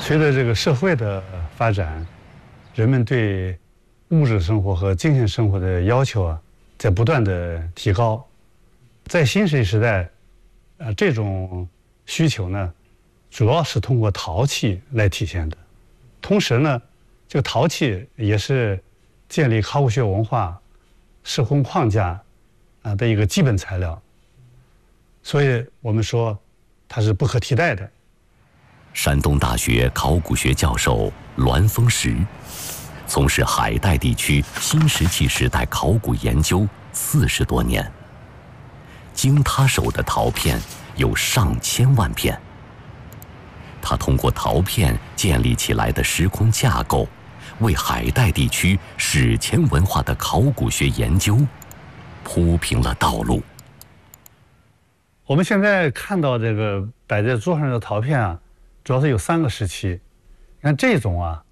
随着这个社会的发展，人们对物质生活和精神生活的要求啊，在不断的提高。在新石器时代，这种需求呢，主要是通过陶器来体现的。同时呢，这个陶器也是建立考古学文化施工框架的一个基本材料，所以我们说它是不可替代的。 山东大学考古学教授栾峰石，从事海带地区新石器时代考古研究40多年。经他手的陶片有上千万片。他通过陶片建立起来的时空架构，为海带地区史前文化的考古学研究铺平了道路。 我们现在看到这个摆在桌上的陶片啊，主要是有3个时期。你看这种啊，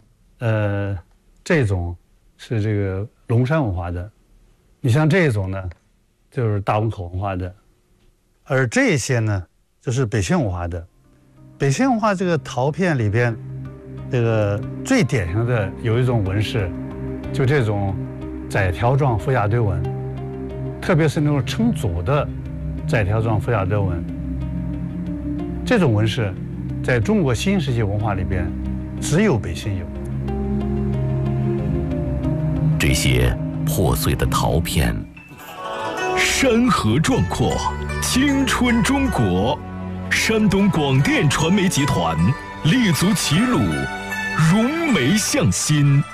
这种是这个龙山文化的，你像这种呢，就是大汶口文化的，而这些呢，就是北线文化的。北线文化这个陶片里边，这个最典型的有一种纹饰，就这种窄条状覆下堆纹，特别是那种成组的窄条状覆下堆纹。这种纹饰在中国新石器文化里边，只有北线有。 这些破碎的陶片， 山河壮阔，青春中国。山东广电传媒集团立足齐鲁，融媒向新，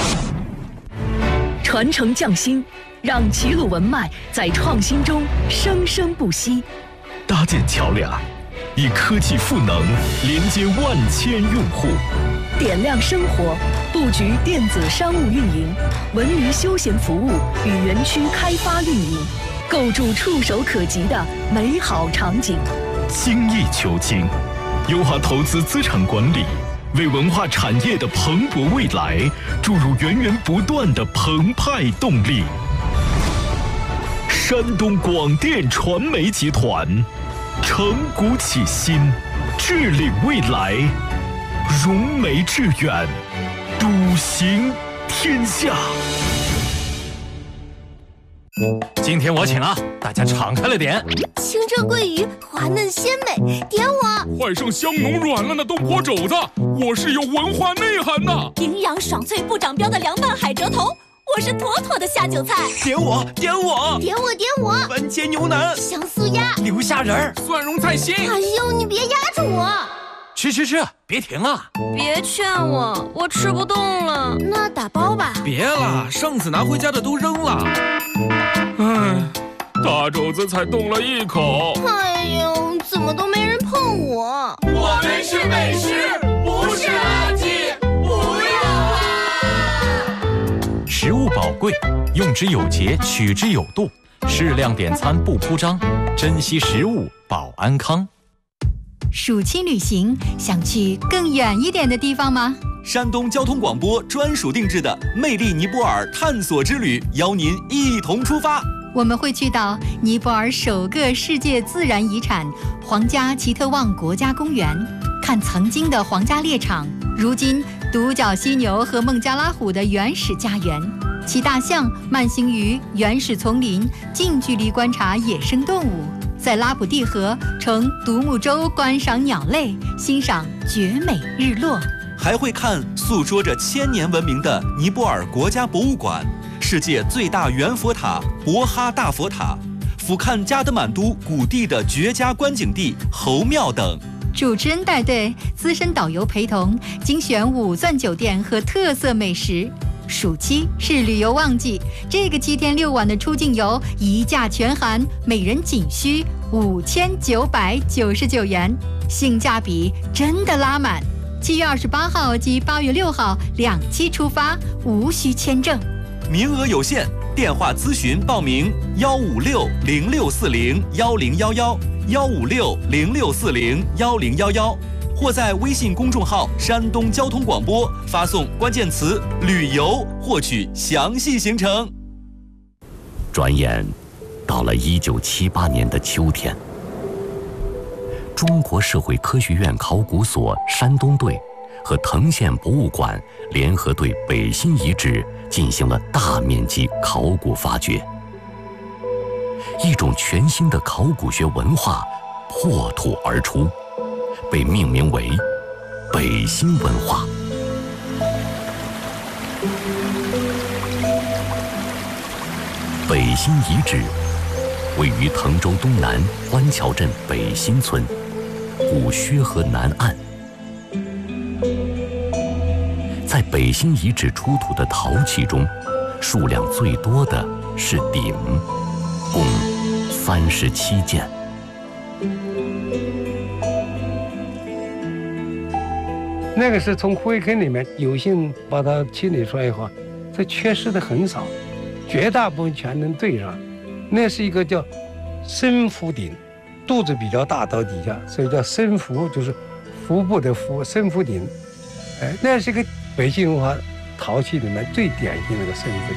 传承匠心，让齐鲁文脉在创新中生生不息。 搭建桥梁，以科技赋能连接万千用户， 点亮生活，布局电子商务运营、文娱休闲服务与园区开发运营，构筑触手可及的美好场景。 精益求精，优化投资资产管理，为文化产业的蓬勃未来注入源源不断的澎湃动力。山东广电传媒集团，承古启新，致领未来，融媒致远，笃行天下。 今天我请啊，大家敞开了点。 清蒸桂鱼滑嫩鲜美，点我。 换上香浓软烂的东坡肘子，我是有文化内涵的。 营养爽脆不长膘的凉拌海蜇头，我是妥妥的下酒菜。 点我，点我， 点我，点我。 番茄牛腩， 香素鸭， 流虾仁儿， 蒜蓉菜心。 哎呦，你别压着我。 吃，别停啊！ 别劝我，我吃不动了。 那打包吧。 别了，上次拿回家的都扔了。 唉，大肘子才动了1口。 哎呦，怎么都没人碰我？ 我们是美食，不是垃圾，不要啊！ 食物宝贵，用之有节，取之有度，适量点餐不铺张，珍惜食物保安康。 暑期旅行，想去更远一点的地方吗？ 山东交通广播专属定制的魅力尼泊尔探索之旅，邀您一同出发。 我们会去到尼泊尔首个世界自然遗产皇家奇特旺国家公园，看曾经的皇家猎场，如今独角犀牛和孟加拉虎的原始家园，骑大象慢行于原始丛林，近距离观察野生动物，在拉普蒂河乘独木舟观赏鸟类，欣赏绝美日落。 还会看诉说着1000年文明的尼泊尔国家博物馆，世界最大圆佛塔博哈大佛塔，俯瞰加德满都谷地的绝佳观景地侯庙等。 主持人带队，资深导游陪同，精选5钻酒店和特色美食。暑期是旅游旺季，这个7天6晚的出境游一价全含，每人仅需5999元，性价比真的拉满。7月28号及8月6号2期出发，无需签证， 名额有限，电话咨询报名15606401115615606401011，或在微信公众号山东交通广播发送关键词旅游获取详细行程。 转眼到了1978年的秋天，中国社会科学院考古所山东队和藤县博物馆联合对北新遗址进行了大面积考古发掘，一种全新的考古学文化破土而出，被命名为北新文化。北新遗址位于滕州东南欢桥镇北新村，古薛河南岸。在北新遗址出土的陶器中，数量最多的是鼎，共37件。 那个是从灰坑里面有幸把它清理出来以后，这缺失的很少，绝大部分全能对上。那是一个叫深腹鼎，肚子比较大到底下，所以叫深腹，就是腹部的腹，深腹鼎。那是个北新文化陶器里面最典型的一个深腹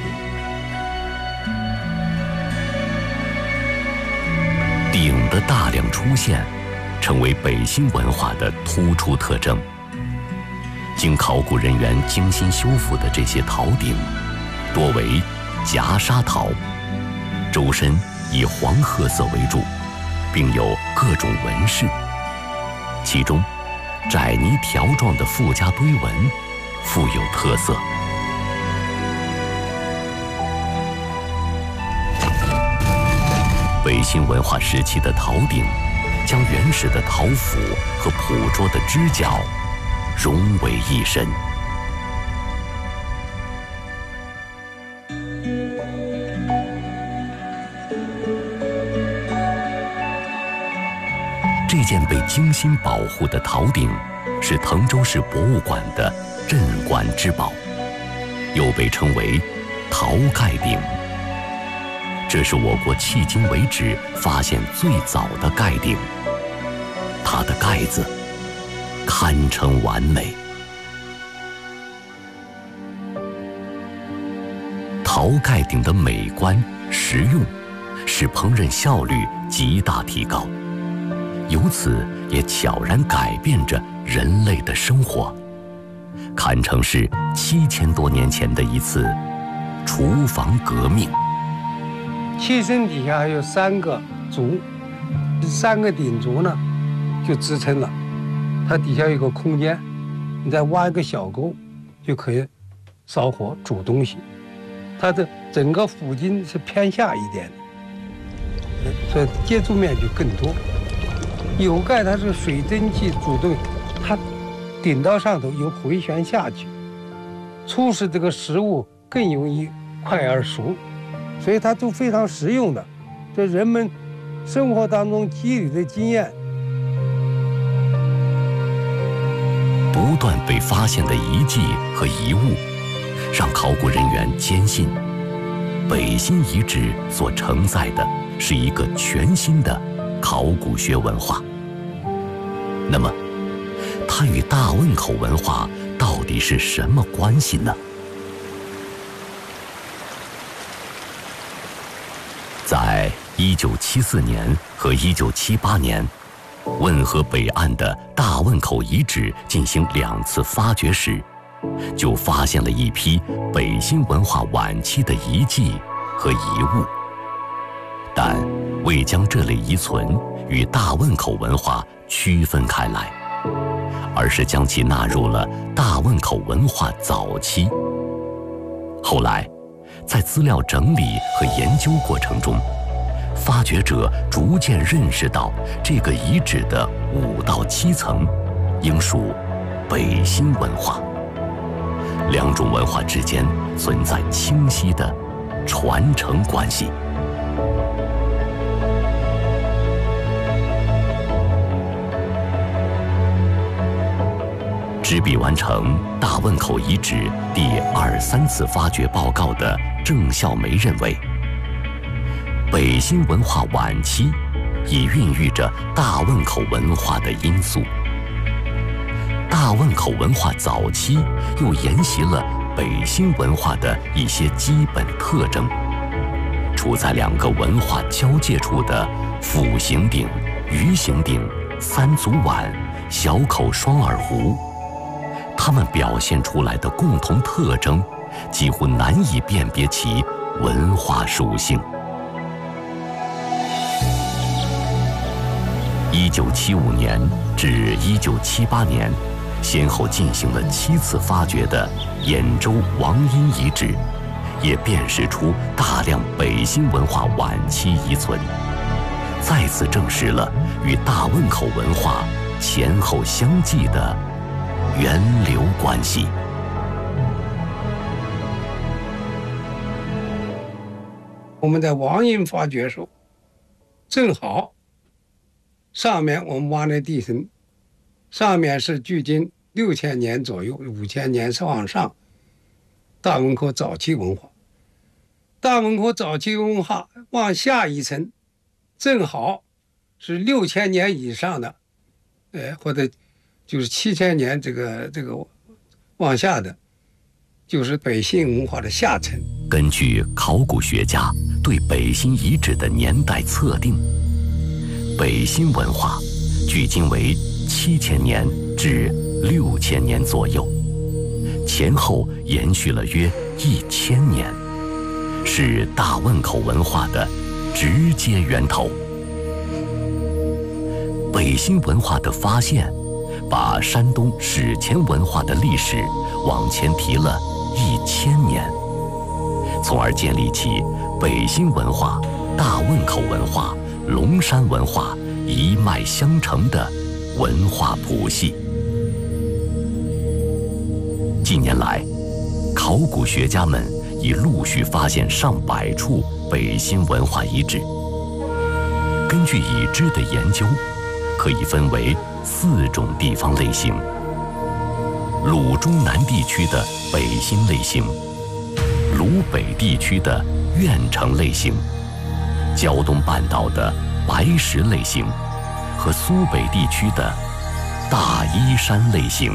鼎。 鼎的大量出现，成为北新文化的突出特征。经考古人员精心修复的这些陶鼎，多为夹沙陶，周身以黄褐色为主，并有各种纹饰。其中，窄泥条状的附加堆纹富有特色。北新文化时期的陶鼎，将原始的陶釜和捕捉的支脚融为一身。这件被精心保护的陶鼎，是滕州市博物馆的镇馆之宝，又被称为陶盖鼎。这是我国迄今为止发现最早的盖鼎，它的盖子堪称完美。陶盖鼎的美观、实用，使烹饪效率极大提高，由此也悄然改变着人类的生活，堪称是7000多年前的一次厨房革命。 器身底下还有3个足，3个鼎足呢，就支撑了。它底下有个空间，你再挖一个小沟，就可以烧火煮东西。它的整个腹筋是偏下一点的，所以接触面就更多。有盖它是水蒸气煮动，它顶到上头有回旋下去，促使这个食物更容易快而熟。所以它都非常实用的，这人们生活当中积累的经验。 不断被发现的遗迹和遗物，让考古人员坚信，北新遗址所承载的是一个全新的考古学文化。那么，它与大汶口文化到底是什么关系呢？在1974年和1978年，汶河北岸的大汶口遗址进行2次发掘时，就发现了一批北新文化晚期的遗迹和遗物，但未将这类遗存与大汶口文化区分开来，而是将其纳入了大汶口文化早期。后来，在资料整理和研究过程中，发掘者逐渐认识到，这个遗址的5到7层应属北新文化，2种文化之间存在清晰的传承关系。执笔完成大汶口遗址第2、3次发掘报告的郑孝梅认为，北新文化晚期已孕育着大汶口文化的因素，大汶口文化早期又沿袭了北新文化的一些基本特征。处在2个文化交界处的斧形鼎、鱼形鼎、3足碗、小口双耳壶， 它们表现出来的共同特征，几乎难以辨别其文化属性。1975年至1978年，先后进行了7次发掘的兖州王殷遗址，也辨识出大量北新文化晚期遗存，再次证实了与大汶口文化前后相继的源流关系。 我们在王殷发掘时候，正好上面我们挖的地层，上面是距今6000年左右，5000年往上，大汶口早期文化。大汶口早期文化往下一层，正好是6000年以上的，或者就是7000年这个往下的，就是北新文化的下层。 根据考古学家对北新遗址的年代测定，北新文化距今为7000年至6000年左右，前后延续了约1000年，是大汶口文化的直接源头。北新文化的发现，把山东史前文化的历史往前提了1000年，从而建立起北新文化、大汶口文化、龙山文化一脉相承的文化谱系。近年来，考古学家们已陆续发现上百处北新文化遗址。根据已知的研究，可以分为4种地方类型：鲁中南地区的北新类型，鲁北地区的苑城类型，胶东半岛的白石类型，和苏北地区的大依山类型。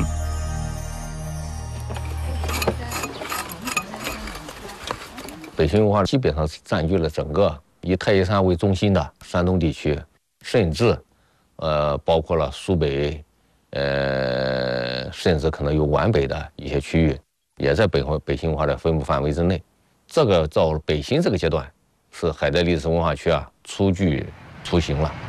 北新文化基本上是占据了整个以太岳山为中心的山东地区，甚至包括了苏北，甚至可能有皖北的一些区域，也在北新文化的分布范围之内。这个到北新这个阶段，是海带历史文化区初具雏形了。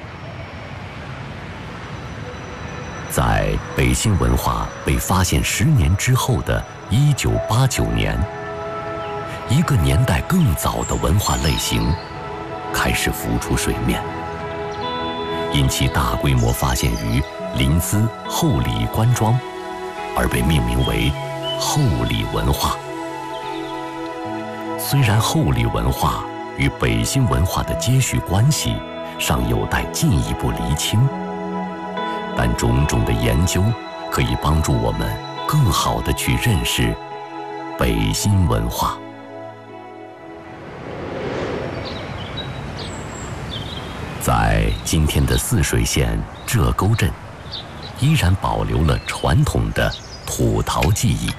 在北新文化被发现10年之后的1989年，一个年代更早的文化类型开始浮出水面，因其大规模发现于临淄后里关庄，而被命名为后里文化。虽然后里文化与北新文化的接续关系尚有待进一步厘清，但种种的研究可以帮助我们更好地去认识北新文化。在今天的泗水县浙沟镇，依然保留了传统的土陶技艺。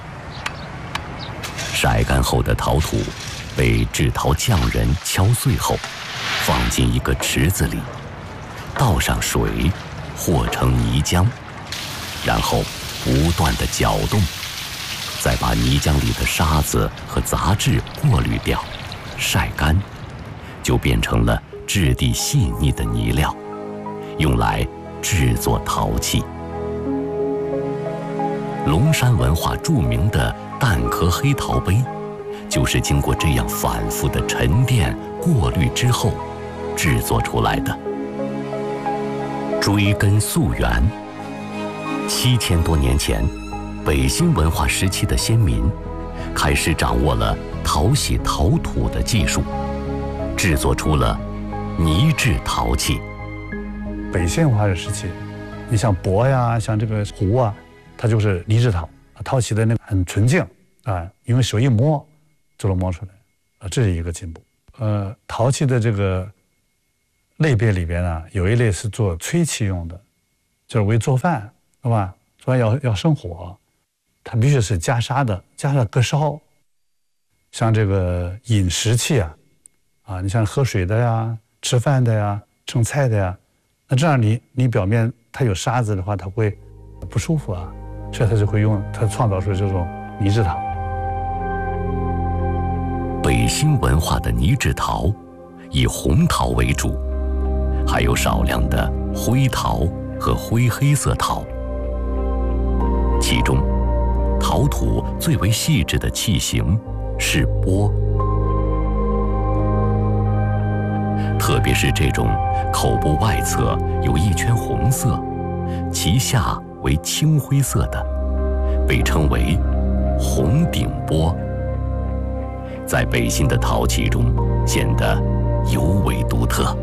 晒干后的陶土被制陶匠人敲碎后，放进一个池子里，倒上水，和成泥浆，然后不断地搅动，再把泥浆里的沙子和杂质过滤掉，晒干，就变成了质地细腻的泥料，用来制作陶器。龙山文化著名的蛋壳黑陶杯，就是经过这样反复的沉淀、过滤之后制作出来的。追根溯源，7000多年前，北新文化时期的先民开始掌握了淘洗陶土的技术，制作出了泥制陶器。 北新文化的时期，你像钵呀，像这个壶啊，它就是泥制陶，陶起的那个很纯净啊，因为手一摸就能摸出来啊，这是一个进步。陶器的这个类别里边呢，有一类是做炊器用的，就是为做饭，对吧？做饭要生火，它必须是加砂的，加上隔烧。像这个饮食器啊，你像喝水的呀、吃饭的呀、盛菜的呀，那这样你表面它有沙子的话，它会不舒服啊。 所以他就会他创造出这种泥质陶。 北新文化的泥质陶以红陶为主，还有少量的灰陶和灰黑色陶。其中，陶土最为细致的器型是钵，特别是这种口部外侧有一圈红色，其下为青灰色的，被称为红顶钵，在北新的陶器中显得尤为独特。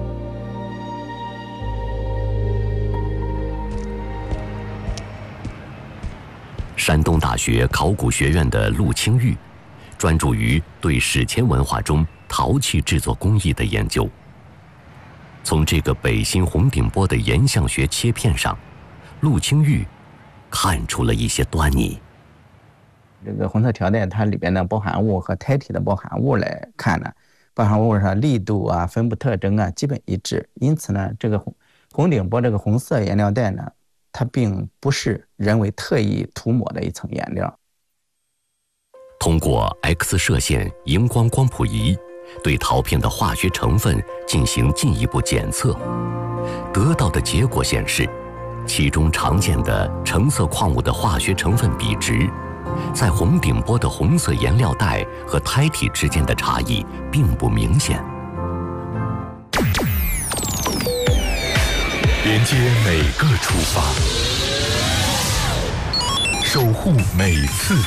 山东大学考古学院的陆清玉，专注于对史前文化中陶器制作工艺的研究。从这个北新红顶钵的岩相学切片上，陆清玉看出了一些端倪。 这个红色条带它里边的包含物和胎体的包含物来看呢，包含物上力度啊、分布特征啊基本一致，因此呢，这个红顶钵这个红色颜料带呢，它并不是人为特意涂抹的一层颜料。 通过 X 射线荧光光谱仪对陶片的化学成分进行进一步检测，得到的结果显示，其中常见的橙色矿物的化学成分比值，在红顶钵的红色颜料带和胎体之间的差异并不明显。 连接每个出发，守护每次